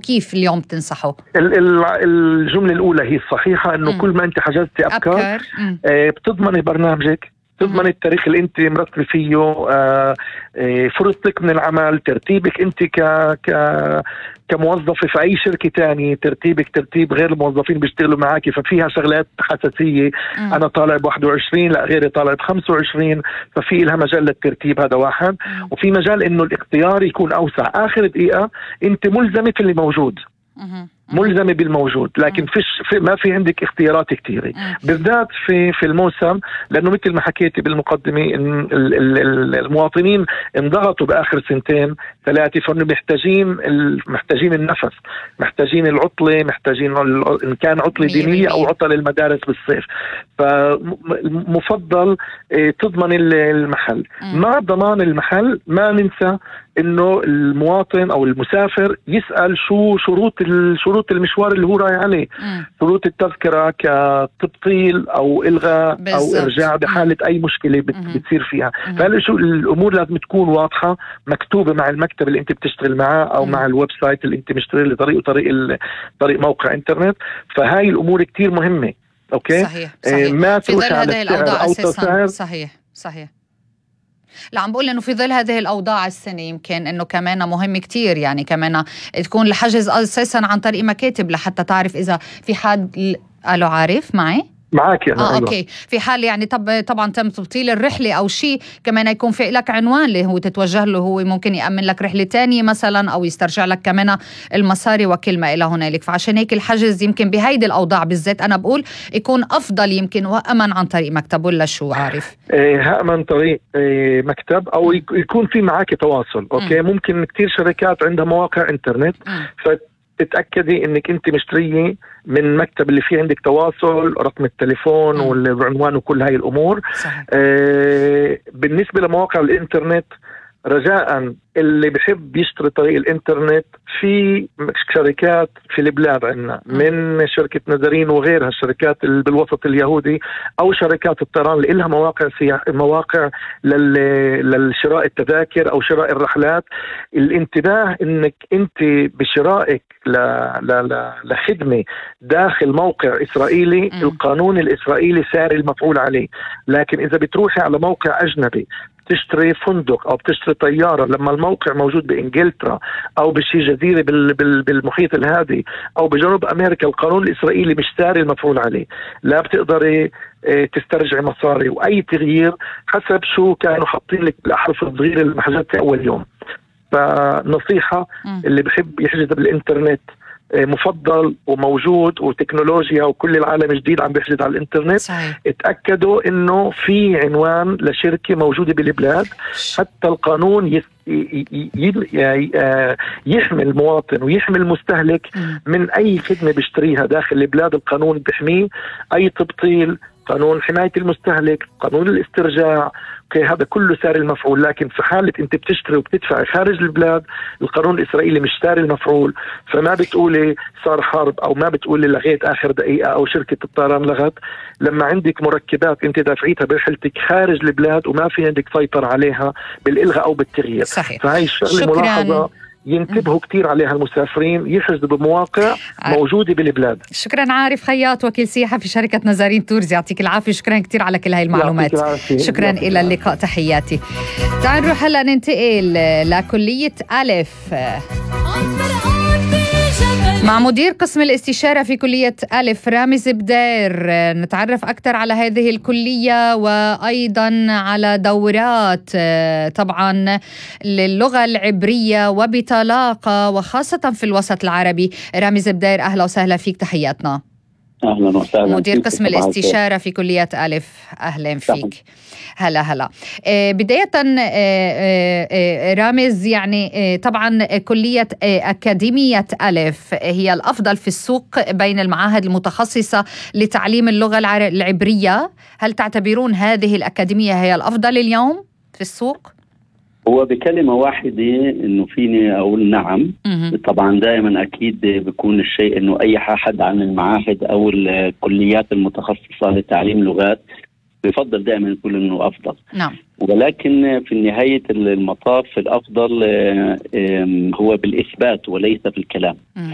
كيف اليوم تنصحه؟ الجملة الأولى هي الصحيحة، إنه كل ما أنت حجزتي أبكار بتضمني برنامجك، تضمن التاريخ اللي انت مرتب فيه، فرصتك من العمل، ترتيبك انت كموظفة في اي شركة تانية، ترتيبك ترتيب غير الموظفين بيشتغلوا معاكي، ففيها شغلات حساسية. انا طالع ب21، لا غيري طالع ب25، ففي لها مجال للترتيب، هذا واحد. وفي مجال انه الاختيار يكون اوسع، اخر دقيقة انت ملزمة في اللي موجود، ملزمة بالموجود، لكن ما في عندك اختيارات كثيرة، بالذات في الموسم، لأنه مثل ما حكيتي بالمقدمة إن المواطنين انضغطوا بآخر 2-3، فإنه محتاجين النفس، محتاجين العطلة، محتاجين إن كان عطلة دينية أو عطلة المدارس بالصيف، فمفضل تضمن المحل. مع ضمان المحل ما ننسى إنه المواطن أو المسافر يسأل شو شروط المشوار اللي هو رايح عليه، شروط التذكرة كتبطيل أو إلغاء أو إرجاع بحالة أي مشكلة بتصير فيها. شو الأمور لازم تكون واضحة، مكتوبة مع المكتب اللي أنت بتشتغل معاه أو مع الويب سايت اللي أنت مشتري لطريقه طريق موقع إنترنت. فهاي الأمور كتير مهمة. أوكي، صحيح. ما في ظل هذه الأوضاع أساسا. صحيح. لا، عم بقول إنه في ظل هذه الأوضاع السنة يمكن إنه كمان مهم كتير، يعني كمان تكون الحجز أساسا عن طريق مكاتب لحتى تعرف إذا في حد. ألو، عارف معي؟ معك أنا. أيوة. أوكي. في حال يعني طبعا تم تبطيل الرحلة أو شيء، كمان يكون في لك عنوان اللي هو تتوجه له، هو ممكن يأمن لك رحلة تانية مثلا أو يسترجع لك كمان المصاري وكل ما إلى هنالك. فعشان هيك الحجز يمكن بهيدي الأوضاع بالذات أنا بقول يكون أفضل يمكن وأمن عن طريق مكتب، ولا شو عارف؟ أمن طريق مكتب أو يكون في معك تواصل. أوكي. ممكن كتير شركات عندها مواقع إنترنت، تتأكدي انك انت مشترية من مكتب اللي فيه عندك تواصل، رقم التليفون والعنوان وكل هاي الامور. بالنسبة لمواقع الانترنت، رجاء اللي بحب يشتري طريق الانترنت، في شركات في البلاد عندنا من شركة نزرين وغيرها الشركات اللي بالوسط اليهودي، او شركات الطيران اللي لها مواقع للشراء التذاكر او شراء الرحلات. الانتباه انك انت بشرائك لخدمة داخل موقع اسرائيلي، القانون الاسرائيلي ساري المفعول عليه. لكن اذا بتروحي على موقع اجنبي تشتري فندق او بتشتري طيارة، لما الموقع موجود بانجلترا او بشي جزيرة بالمحيط الهادي او بجنوب امريكا، القانون الاسرائيلي مش ساري المفعول عليه، لا بتقدري تسترجع مصاري، واي تغيير حسب شو كانوا حاطين لك بالاحرف الصغيرة اللي حجزتي اول يوم. فنصيحة اللي بحب يحجز بالانترنت مفضل وموجود، وتكنولوجيا وكل العالم جديد عم بيحجز على الانترنت. صحيح. اتأكدوا انه في عنوان لشركة موجودة بالبلاد، حتى القانون يحمي المواطن ويحمي المستهلك من اي خدمة بيشتريها داخل البلاد. القانون بيحميه، اي تبطيل، قانون حماية المستهلك، قانون الاسترجاع، هذا كله ساري المفعول. لكن في حالة انت بتشتري وبتدفع خارج البلاد، القانون الاسرائيلي مش ساري المفعول، فما بتقولي صار حرب او ما بتقولي لغيت اخر دقيقة او شركة الطيران لغت، لما عندك مركبات انت دافعيتها برحلتك خارج البلاد وما في عندك سيطرة عليها بالالغاء او بالتغيير. صحيح. فهي الشغلة ملاحظة ينتبهوا كتير عليها المسافرين، يحجزوا بمواقع موجودة بالبلاد. شكرا عارف خياط، وكيل سياحة في شركة نزارين تورز، يعطيك العافية. شكرا كتير على كل هاي المعلومات. شكرا. إلى اللقاء، تحياتي. تعال نروح هلا ننتقل لكلية ألف مع مدير قسم الاستشارة في كلية ألف رامز بدير. نتعرف أكثر على هذه الكلية وأيضا على دورات طبعا للغة العبرية وبطلاقة وخاصة في الوسط العربي. رامز بدير، أهلا وسهلا فيك، تحياتنا. أهلا وسهلا. مدير قسم الاستشارة في كلية ألف، أهلا فيك. هلا بداية رامز، يعني طبعا كلية أكاديمية ألف هي الأفضل في السوق بين المعاهد المتخصصة لتعليم اللغة العبرية. هل تعتبرون هذه الأكاديمية هي الأفضل اليوم في السوق؟ هو بكلمة واحدة إنه فيني أقول نعم. طبعا دائما أكيد بيكون الشيء إنه أي أحد عن المعاهد أو الكليات المتخصصة لتعليم لغات بفضل دائما يقول إنه أفضل. نعم. ولكن في نهاية المطاف الأفضل هو بالإثبات وليس في الكلام.